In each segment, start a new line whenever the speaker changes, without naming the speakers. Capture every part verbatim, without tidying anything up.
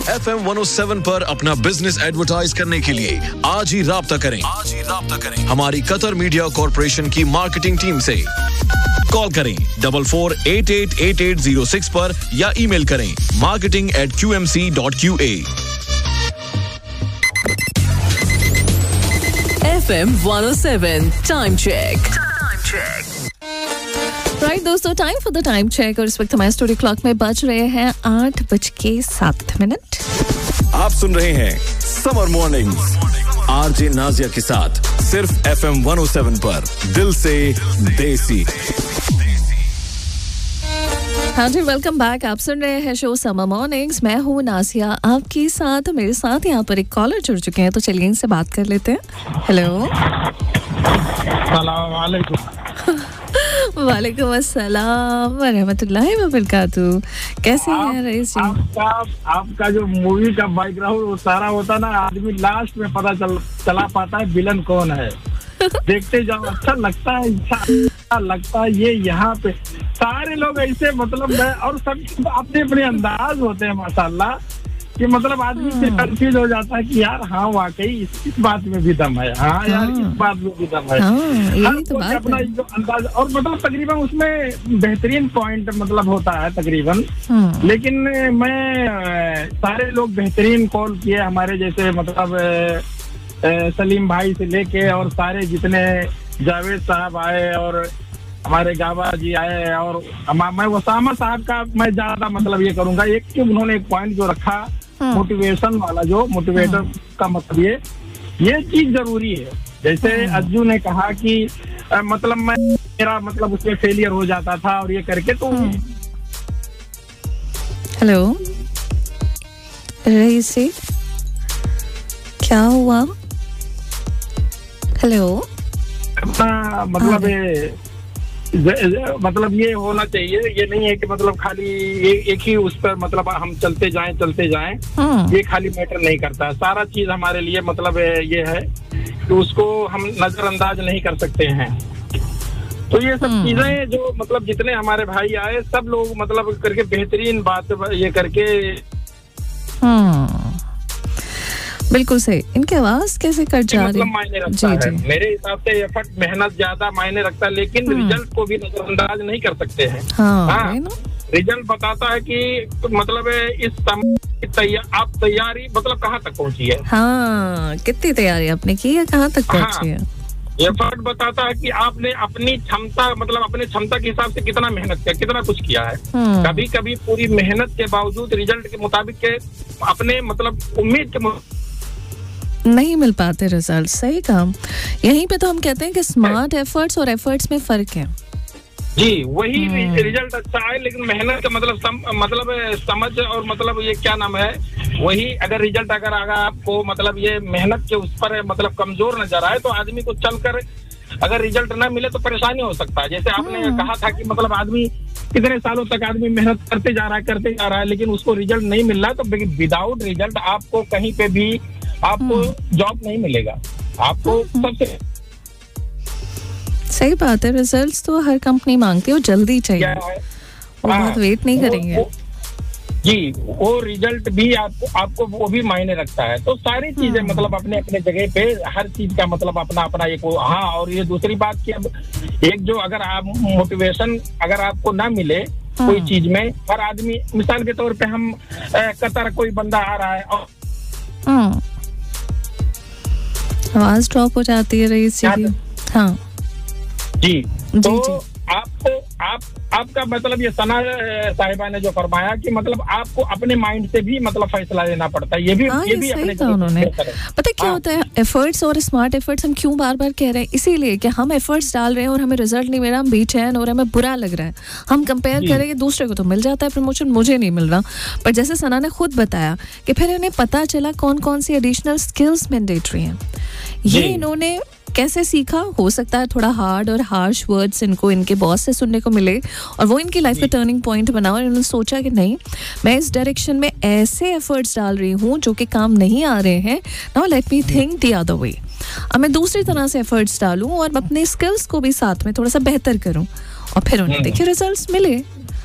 F M one O seven पर अपना business advertise करने के लिए आज ही राब्ता करें आज ही राब्ता करें हमारी कतर मीडिया कॉर्पोरेशन की मार्केटिंग टीम से। कॉल करें double four eight eight eight eight zero six पर या ईमेल करें marketing eight Q M C dot Q A.
F M one O seven time check. Right right, दोस्तों, time for the time check और इस वक्त हमारे studio clock में बज रहे हैं आठ बज के सात मिनट।
आप सुन रहे हैं समर मॉर्निंग्स आरजे नाजिया के साथ सिर्फ F M one O seven पर दिल से देसी।
हाँ जी, वेलकम बैक। आप सुन रहे हैं शो समर मॉर्निंग्स। मैं हूँ नाजिया आपके साथ। मेरे साथ यहाँ पर एक कॉलर जुड़ चुके हैं, तो चलिए इनसे बात कर लेते हैं। हेलो,
अस्सलाम वालेकुम।
वालेकुम अस्सलाम व रहमतुल्लाहि व बरकातहू। कैसे हैं रईस जी?
आपका आपका जो मूवी का बैकग्राउंड वो सारा होता ना, आदमी लास्ट में पता चल चला पाता है विलन कौन है। देखते जाओ, अच्छा लगता है, अच्छा लगता है। ये यहाँ पे सारे लोग ऐसे मतलब और सब अपने अपने अंदाज होते हैं माशाल्लाह, कि मतलब आदमी से कंफ्यूज हो जाता है कि यार हाँ वाकई इस, इस बात में भी दम है, हाँ यार इस बात में भी दम है।
हाँ, तो बात
अपना जो अंदाज और मतलब तकरीबन उसमें बेहतरीन पॉइंट मतलब होता है तकरीबन। लेकिन मैं सारे लोग बेहतरीन कॉल किए, हमारे जैसे मतलब सलीम भाई से लेके और सारे जितने जावेद साहब आए और हमारे गाबा जी आए, और मैं वसामा साहब का मैं ज्यादा मतलब ये करूंगा। एक कि उन्होंने एक पॉइंट जो रखा मोटिवेशन वाला, जो मोटिवेटर का मतलब ये ये चीज जरूरी है। जैसे अज्जू ने कहा कि आ, मतलब मैं मेरा मतलब उसमें फेलियर हो जाता था और ये करके तो।
हेलो रईसी, क्या हुआ? हेलो,
अपना मतलब मतलब ये होना चाहिए, ये नहीं है कि मतलब खाली एक, एक ही उस पर मतलब हम चलते जाएं चलते जाएं, ये खाली मैटर नहीं करता। सारा चीज हमारे लिए मतलब ये है कि उसको हम नजरअंदाज नहीं कर सकते हैं। तो ये सब चीजें जो मतलब जितने हमारे भाई आए सब लोग मतलब करके बेहतरीन बात ये करके।
बिल्कुल सही। इनकी आवाज कैसे कट जा रही है?
मायने रखता है मेरे हिसाब से। एफर्ट, मेहनत ज्यादा मायने रखता है, लेकिन रिजल्ट को भी नजरअंदाज नहीं कर सकते हैं।
हाँ,
हाँ, रिजल्ट बताता है कि मतलब इस समय तैयार आप तैयारी मतलब कहाँ तक पहुँची है।
हाँ, कितनी तैयारी आपने की है, कहाँ तक पहुँची है।
एफर्ट बताता है कि आपने अपनी क्षमता मतलब अपने क्षमता के हिसाब से कितना मेहनत किया, कितना कुछ किया है। कभी कभी पूरी मेहनत के बावजूद रिजल्ट के मुताबिक के अपने मतलब उम्मीद के
नहीं मिल पाते रिजल्ट। सही काम। यहीं पे तो हम कहते हैं कि स्मार्ट एफर्ट्स और एफर्ट्स में फर्क है।
जी, वही रिजल्ट अच्छा है, लेकिन मेहनत का मतलब सम, मतलब समझ और मतलब ये क्या नाम है, वही अगर रिजल्ट अगर अगर आपको मतलब ये मेहनत के उस पर मतलब कमजोर नजर आए तो आदमी को चलकर अगर रिजल्ट ना मिले तो परेशानी हो सकता है। जैसे आपने कहा था कि मतलब आदमी कितने सालों तक आदमी मेहनत करते जा रहा है करते जा रहा है लेकिन उसको रिजल्ट नहीं मिल रहा है, तो विदाउट रिजल्ट आपको कहीं पे भी आपको जॉब नहीं मिलेगा। आपको सबसे
सही बात है, रिजल्ट्स तो हर कंपनी मांगती है और जल्दी चाहिए, वो बहुत वेट नहीं करेंगे।
वो, वो, जी, वो रिजल्ट भी आपको आपको वो भी मायने रखता है। तो सारी चीजें मतलब अपने अपने जगह पे हर चीज का मतलब अपना अपना एक। हाँ, और ये दूसरी बात कि अब एक जो अगर आप मोटिवेशन अगर आपको ना मिले कोई चीज में, हर आदमी मिसाल के तौर पे हम कतर कोई बंदा आ रहा है और
आवाज ड्रॉप हो जाती है रईस जी। हाँ
जी, तो आपको आप आपका मतलब ये सना साहिबा ने जो फरमाया कि मतलब आपको अपने माइंड से भी मतलब फैसला लेना पड़ता है। ये भी
हाँ,
ये भी अपने
उन्होंने पता क्या होता है, एफर्ट्स और स्मार्ट एफर्ट्स हम क्यों बार बार कह रहे हैं, इसीलिए कि हम एफर्ट्स डाल रहे हैं और हमें रिजल्ट नहीं मिल रहा, हम बेचैन हो रहे हैं, हमें बुरा लग रहा है। हम कंपेयर करेंगे, दूसरे को तो मिल जाता है प्रमोशन, मुझे नहीं मिल रहा। पर जैसे सना ने खुद बताया कि फिर उन्हें पता चला कौन कौन सी एडिशनल स्किल्स मैंडेटरी हैं। ये इन्होंने कैसे सीखा? हो सकता है थोड़ा हार्ड और हार्श वर्ड्स इनको इनके बॉस से सुनने को मिले और वो इनकी लाइफ का टर्निंग पॉइंट बना और इन्होंने सोचा कि नहीं, मैं इस डायरेक्शन में ऐसे एफर्ट्स डाल रही हूँ जो कि काम नहीं आ रहे हैं, now let me think the other way. अब मैं दूसरी तरह से एफर्ट्स डालूं और अपने स्किल्स को भी साथ में थोड़ा सा बेहतर करूं, और फिर उन्हें देखिए रिजल्ट्स मिले।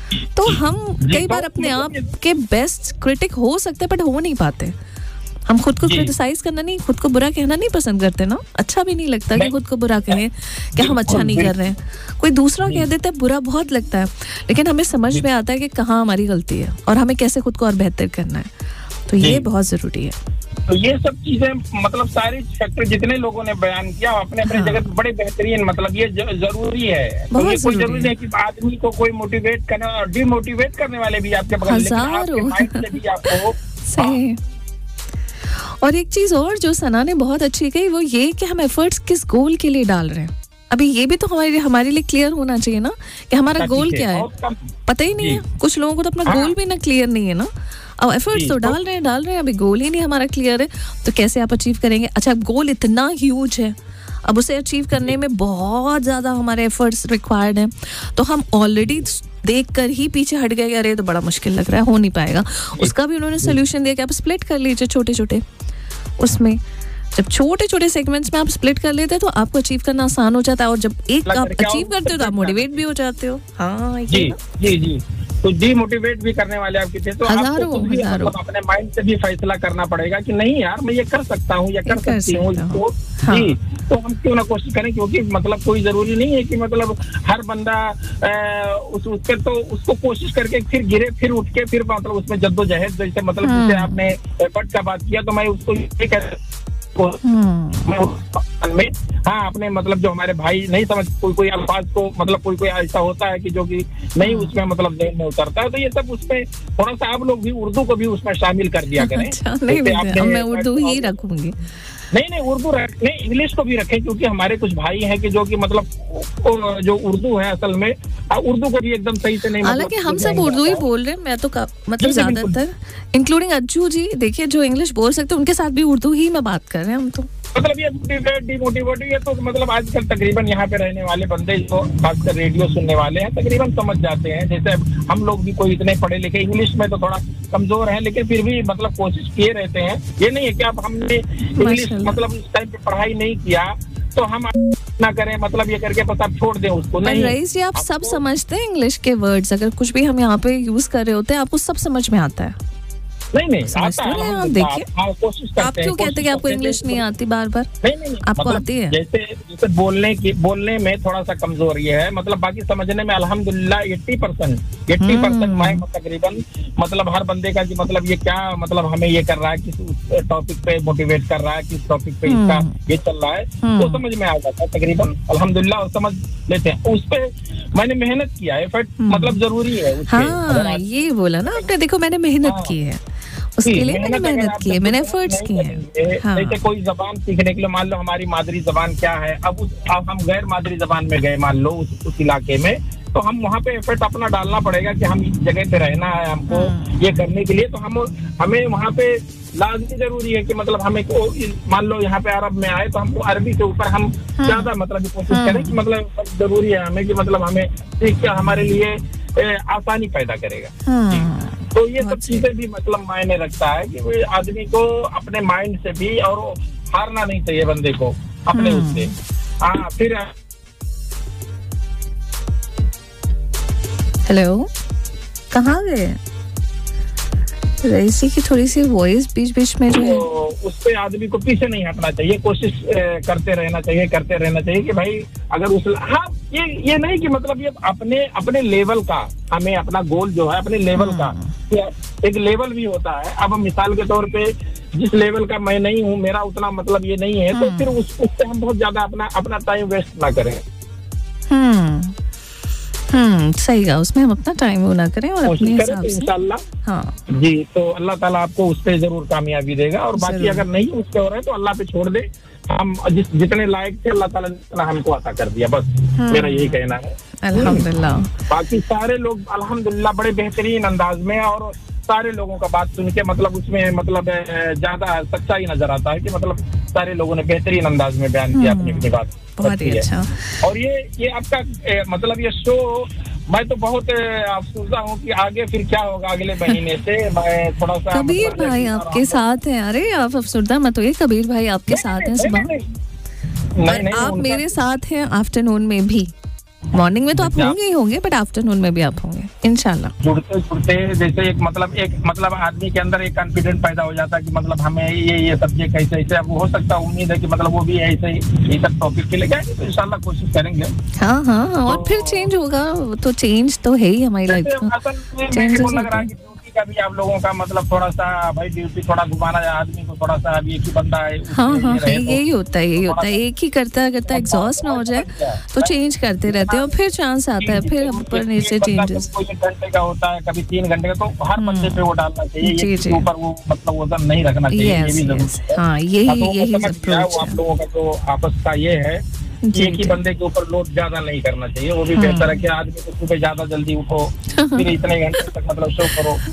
तो हम कई बार अपने आप के बेस्ट क्रिटिक हो सकते हैं बट हो नहीं पाते। हम खुद को क्रिटिसाइज करना नहीं, खुद को बुरा कहना नहीं पसंद करते ना, अच्छा भी नहीं लगता कि खुद को बुरा कहें कि हम अच्छा नहीं कर रहे हैं। कोई दूसरा कह देता है बुरा बहुत लगता है, लेकिन हमें समझ में आता है कि कहाँ हमारी गलती है और हमें कैसे खुद को और बेहतर करना है, तो ये बहुत जरूरी है।
तो ये सब चीजें मतलब सारी फैक्टर जितने लोगों ने बयान किया अपने अपने हाँ। जगह बड़े बेहतरीन, मतलब ये जरूरी है। तो ये कोई जरूरी नहीं कि आदमी को कोई मोटिवेट करना और डिमोटिवेट करने वाले भी आपके बगल में, आपके माइंड से भी आपको
सही। और एक चीज और जो सना ने बहुत अच्छी कही वो ये कि हम एफर्ट्स किस गोल के लिए डाल रहे हैं। अभी ये भी तो हमारे हमारे लिए क्लियर होना चाहिए ना कि हमारा गोल क्या है, पता ही नहीं है। कुछ लोगों को तो अपना गोल भी ना क्लियर नहीं है ना, अब एफर्ट्स तो डाल रहे हैं डाल रहे हैं अभी गोल ही नहीं हमारा क्लियर है, तो कैसे आप अचीव करेंगे? अच्छा, गोल इतना ह्यूज है, अब उसे अचीव करने में बहुत ज्यादा हमारे एफर्ट्स रिक्वायर्ड हैं, तो हम ऑलरेडी देख कर ही पीछे हट गए, अरे तो बड़ा मुश्किल लग रहा है, हो नहीं पाएगा। उसका भी उन्होंने सोल्यूशन दिया कि आप स्प्लिट कर लीजिए छोटे छोटे, उसमें जब छोटे छोटे सेगमेंट्स में आप स्प्लिट कर लेते हैं तो आपको अचीव करना आसान हो जाता है, और जब एक आप अचीव करते हो तो आप मोटिवेट भी हो जाते हो। हाँ जी
जी जी, तो डीमोटिवेट भी करने वाले आपके थे, तो
हजारों
आपको भी मतलब अपने माइंड से भी फैसला करना पड़ेगा कि नहीं यार मैं ये कर सकता हूँ या कर सकती हूँ, तो हाँ। जी तो हम क्यों ना कोशिश करें, क्योंकि मतलब कोई जरूरी नहीं है कि मतलब हर बंदा आ, उस उस पर तो उसको कोशिश करके फिर गिरे फिर उठ के फिर मतलब उसमें जद्दोजहद जैसे मतलब जैसे आपने एफर्ट का बात किया, तो मैं उसको ये कह में हाँ अपने मतलब जो हमारे भाई नहीं समझ कोई कोई अल्फाज को, मतलब कोई कोई ऐसा होता है कि जो कि नहीं उसमें मतलब ज़हन में उतरता है, तो ये सब उसमें थोड़ा सा आप लोग भी उर्दू को भी उसमें शामिल कर दिया करें।
अच्छा, नहीं, नहीं, मैं उर्दू ही रखूंगी।
नहीं नहीं उर्दू नहीं इंग्लिश को भी रखें, क्योंकि हमारे कुछ भाई हैं कि जो कि मतलब जो उर्दू है असल में उर्दू को भी एकदम सही से नहीं,
हालांकि हम सब उर्दू ही बोल रहे हैं, मैं तो मतलब ज्यादातर इंक्लूडिंग अज्जू जी, देखिए जो इंग्लिश बोल सकते हैं उनके साथ भी उर्दू ही में बात कर रहे हैं हम तो।
मतलब ये मोटिवेट डिमोटिवेट ये तो मतलब आजकल तकरीबन यहाँ पे रहने वाले बंदे जो खासकर रेडियो सुनने वाले हैं तकरीबन समझ जाते हैं। जैसे हम लोग भी कोई इतने पढ़े लिखे इंग्लिश में तो थोड़ा कमजोर हैं, लेकिन फिर भी मतलब कोशिश किए रहते हैं। ये नहीं है कि अब हमने इंग्लिश मतलब इस टाइम पे पढ़ाई नहीं किया तो हम ना करें, मतलब ये करके बस आप छोड़ दें उसको। नहीं
रईस जी, आप सब समझते हैं इंग्लिश के वर्ड्स, अगर कुछ भी हम यहाँ पे यूज कर रहे होते हैं आपको सब समझ में आता है?
नहीं नहीं आता है,
आप देखिए
कोशिश करते हैं।
आप क्यों कहते हैं कि आपको इंग्लिश नहीं आती बार बार?
नहीं नहीं
आपको
मतलब
आती है?
जैसे जैसे बोलने की बोलने में थोड़ा सा कमजोरी है, मतलब बाकी समझने में अल्हम्दुलिल्लाह अस्सी परसेंट अस्सी परसेंट मैं तकरीबन मतलब हर बंदे का कि मतलब ये क्या मतलब हमें ये कर रहा है, किस टॉपिक पे मोटिवेट कर रहा है, किस टॉपिक पे इसका ये चल रहा है, तो समझ में आ जाता है तकरीबन अल्हम्दुलिल्लाह समझ लेते हैं। उस पे मैंने मेहनत किया है, एफर्ट मतलब जरूरी है उसपे।
हाँ ये बोला ना आपने, देखो मैंने मेहनत की है उसके लिए, मैंने मेहनत की है, मैंने एफर्ट्स किए हैं। हाँ।
जैसे कोई जबान सीखने के लिए मान लो हमारी मादरी जबान क्या है, अब उस अब हम गैर मादरी जबान में गए मान लो उस, उस इलाके में, तो हम वहाँ पे एफर्ट अपना डालना पड़ेगा कि हम इस जगह पे रहना है हमको ये करने के लिए, तो हम हमें वहाँ पे लाजमी जरूरी है कि मतलब हमें को मान लो यहाँ पे अरब में आए तो हमको अरबी के ऊपर हम ज्यादा मतलब कोशिश करें कि मतलब जरूरी है हमें कि मतलब हमें सीख के हमारे लिए आसानी पैदा करेगा। तो ये सब चीजें भी मतलब मायने रखता है कि आदमी को अपने माइंड से भी, और हारना नहीं चाहिए बंदे को अपने उससे। हाँ फिर
हेलो, कहाँ गए? रईसी की थोड़ी सी वॉइस बीच बीच में जो है,
तो उस पे आदमी को पीछे नहीं हटना चाहिए, कोशिश करते रहना चाहिए करते रहना चाहिए कि भाई अगर उस हाँ ये ये नहीं कि मतलब ये अपने अपने लेवल का, हमें अपना गोल जो है अपने लेवल का एक लेवल भी होता है। अब मिसाल के तौर पे जिस लेवल का मैं नहीं हूँ, मेरा उतना मतलब ये नहीं है, तो फिर उस उससे हम बहुत ज्यादा अपना अपना टाइम वेस्ट ना करें।
हम्म हम्म सही है, उसमें हम अपना टाइम वो ना करें और अपने हिसाब से इंशाल्लाह।
हाँ जी, तो अल्लाह ताला आपको उस पे जरूर कामयाबी देगा, और बाकी अगर नहीं उस पे हो रहा है तो अल्लाह पे छोड़ दे। हम जिस जितने लायक थे अल्लाह ताला ने हमको अता कर दिया, बस मेरा यही कहना है।
अल्हम्दुलिल्लाह।
बाकी सारे लोग अल्हम्दुलिल्लाह बड़े बेहतरीन अंदाज में, और सारे लोगों का बात सुन के मतलब उसमें मतलब ज्यादा सच्चाई नजर आता है कि मतलब सारे लोगों ने बेहतरीन अंदाज में बयान किया अपनी अपनी बात।
बहुत ही अच्छा।
और ये ये आपका ए, मतलब ये शो मैं तो बहुत अफसोसदा हूँ कि आगे फिर क्या होगा अगले महीने से। मैं थोड़ा सा
कबीर मतलब भाई आपके साथ हैं। अरे आप अफसोसदा मत होइए, कबीर भाई आपके साथ हैं सुबह, और आप मेरे साथ हैं आफ्टरनून में भी। मॉर्निंग में तो आप होंगे ही होंगे, बट आफ्टरनून में भी आप होंगे इंशाल्लाह।
जुड़ते जुड़ते जैसे एक मतलब एक मतलब आदमी के अंदर एक कॉन्फिडेंस पैदा हो जाता है कि मतलब हमें ये ये सब्जेक्ट ऐसे ऐसे, अब हो सकता है उम्मीद है कि मतलब वो भी ऐसे ही सब टॉपिक के लेके आएंगे, तो इंशाल्लाह कोशिश करेंगे।
हाँ हाँ, और फिर चेंज होगा, तो चेंज तो है ही हमारी लाइफ में। चेंज
लग रहा है का भी आप लोगों का मतलब थोड़ा सा भाई ड्यूटी थोड़ा घुमाना है आदमी को, थोड़ा सा अभी एक ही बंदा है।
हाँ हाँ, यही होता है, यही होता है, एक ही करता करता एग्जॉस्ट ना हो जाए तो चेंज करते रहते हैं और फिर चांस आता है, फिर ऊपर नीचे चेंजेस।
कोई एक घंटे का होता है, कभी तीन घंटे का, तो हर बंदे पे वो डालना चाहिए, इसके ऊपर वो मतलब वजन नहीं रखना चाहिए, ये भी जरूरी है।
हाँ, यही यही अप्रोच
आप लोगों का जो आपस का ये है, एक ही बंदे के ऊपर लोड ज्यादा नहीं करना चाहिए, वो भी बेहतर है कि आदमी को सुबह ज्यादा जल्दी उठो, फिर इतने घंटे तक मतलब शो करो।